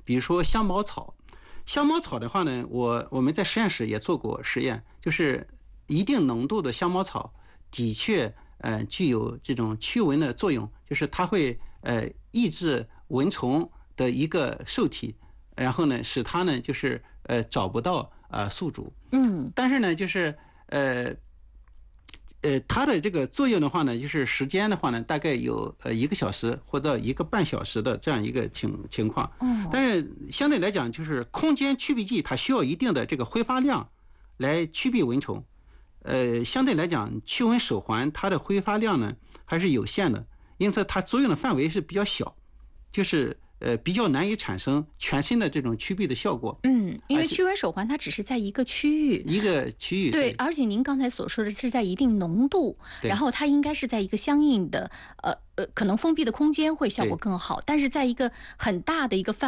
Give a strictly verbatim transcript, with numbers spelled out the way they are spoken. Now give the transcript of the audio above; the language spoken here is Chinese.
比如说香茅草，香茅草的话呢，我我们在实验室也做过实验，就是一定浓度的香茅草的确呃具有这种驱蚊的作用，就是它会呃抑制蚊虫的一个受体，然后呢使它呢就是呃找不到呃宿主。 嗯， 但是呢就是呃。呃，它的这个作用的话呢，就是时间的话呢，大概有呃一个小时或到一个半小时的这样一个情情况。 哦， 但是相对来讲，就是空间驱避剂它需要一定的这个挥发量来驱避蚊虫。呃，相对来讲，驱蚊手环它的挥发量呢还是有限的，因此它作用的范围是比较小，就是呃比较难以产生全身的这种驱避的效果。 嗯，因为驱蚊手环它只是在一个区域， 一个区域对，而且您刚才所说的是在一定浓度，然后它应该是在一个相应的呃呃可能封闭的空间会效果更好，但是在一个很大的一个范